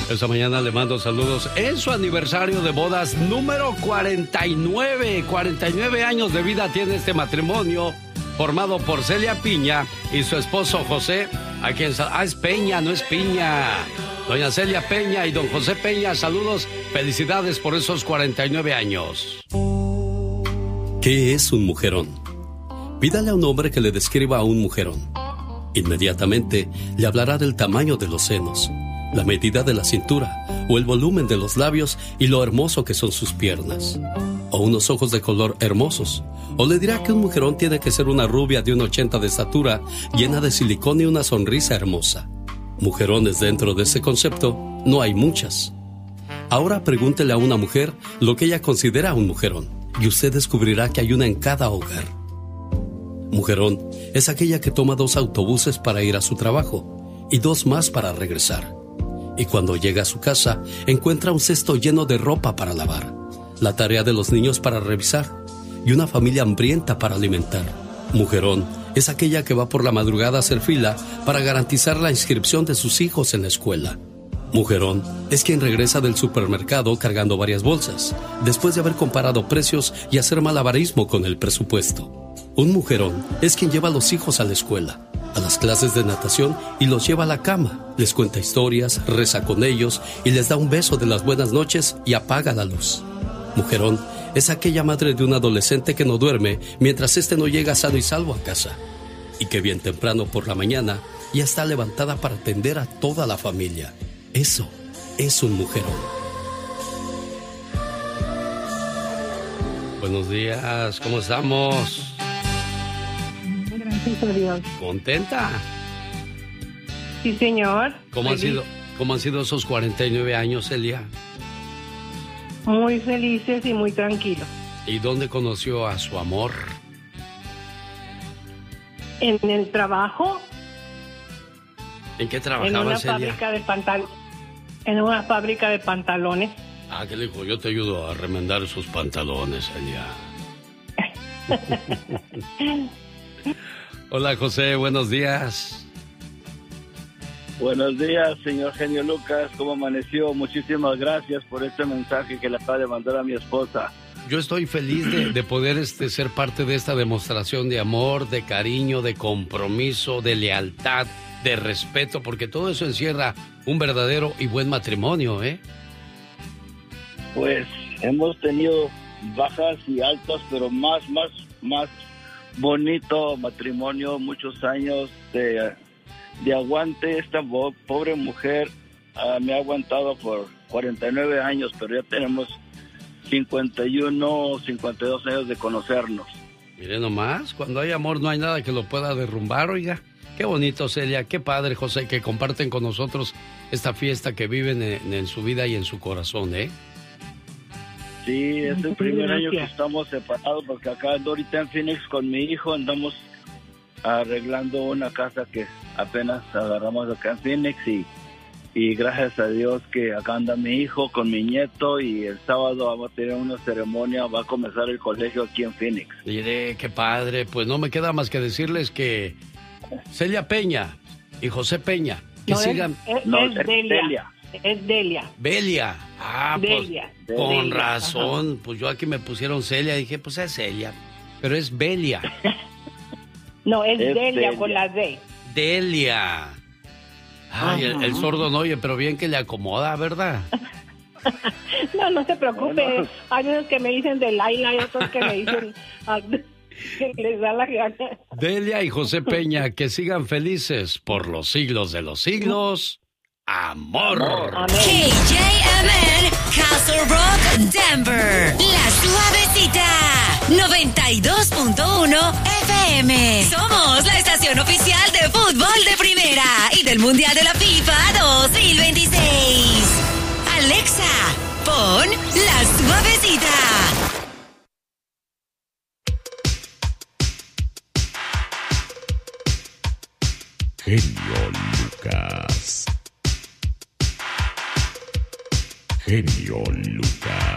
Esta mañana le mando saludos en su aniversario de bodas número 49. 49 años de vida tiene este matrimonio formado por Celia Piña y su esposo José, a quien... es Peña, no es Piña. Doña Celia Peña y don José Peña, saludos, felicidades por esos 49 años. ¿Qué es un mujerón? Pídale a un hombre que le describa a un mujerón. Inmediatamente le hablará del tamaño de los senos, la medida de la cintura o el volumen de los labios y lo hermoso que son sus piernas. O unos ojos de color hermosos. O le dirá que un mujerón tiene que ser una rubia de 1,80 de estatura, llena de silicón y una sonrisa hermosa. Mujerones dentro de ese concepto no hay muchas. Ahora pregúntele a una mujer lo que ella considera un mujerón y usted descubrirá que hay una en cada hogar. Mujerón es aquella que toma 2 autobuses para ir a su trabajo y 2 más para regresar. Y cuando llega a su casa encuentra un cesto lleno de ropa para lavar, la tarea de los niños para revisar y una familia hambrienta para alimentar. Mujerón es aquella que va por la madrugada a hacer fila para garantizar la inscripción de sus hijos en la escuela. Mujerón es quien regresa del supermercado cargando varias bolsas, después de haber comparado precios y hacer malabarismo con el presupuesto. Un mujerón es quien lleva a los hijos a la escuela, a las clases de natación y los lleva a la cama, les cuenta historias, reza con ellos y les da un beso de las buenas noches y apaga la luz. Mujerón es aquella madre de un adolescente que no duerme mientras éste no llega sano y salvo a casa y que bien temprano por la mañana ya está levantada para atender a toda la familia. Eso es un mujerón. Buenos días, ¿cómo estamos? Gracias a Dios. ¿Contenta? Sí, señor. ¿Cómo han sido esos 49 años, Celia? Muy felices y muy tranquilos. ¿Y dónde conoció a su amor? En el trabajo. ¿En qué trabajaba, Celia? En una fábrica de pantalones. Ah, ¿qué le dijo? Yo te ayudo a remendar sus pantalones, Celia. Hola, José, buenos días. Buenos días, señor Genio Lucas. ¿Cómo amaneció? Muchísimas gracias por este mensaje que le acaba de mandar a mi esposa. Yo estoy feliz de poder ser parte de esta demostración de amor, de cariño, de compromiso, de lealtad, de respeto, porque todo eso encierra un verdadero y buen matrimonio, ¿eh? Pues hemos tenido bajas y altas, pero más bonito matrimonio, muchos años de aguante. Esta pobre mujer me ha aguantado por 49 años, pero ya tenemos 51, 52 años de conocernos. Mire nomás, cuando hay amor no hay nada que lo pueda derrumbar, oiga. Qué bonito, Celia, qué padre, José, que comparten con nosotros esta fiesta que viven en su vida y en su corazón, ¿eh? Sí, es el primer año que estamos separados, porque acá ando ahorita en Phoenix con mi hijo, andamos arreglando una casa que apenas agarramos acá en Phoenix y gracias a Dios que acá anda mi hijo con mi nieto y el sábado vamos a tener una ceremonia, va a comenzar el colegio aquí en Phoenix. Mire, qué padre, pues no me queda más que decirles que Celia Peña y José Peña, que sigan... Es Delia. Es Delia. Belia. Ah, Delia. Pues con Delia, razón. ajá. Pues yo aquí me pusieron Celia, dije, pues es Celia. Pero es Belia. No, es Delia con la D. Delia. Ay, el sordo no oye, pero bien que le acomoda, ¿verdad? No se preocupe. No. Hay unos que me dicen de Laila y otros que me dicen que les da la gana. Delia y José Peña, que sigan felices por los siglos de los siglos. Amor. KJMN, Castle Rock, Denver. La Suavecita. 92.1 FM. Somos la estación oficial de fútbol de primera y del Mundial de la FIFA 2026. Alexa, pon La Suavecita. Genio Lucas. Genio Lucas.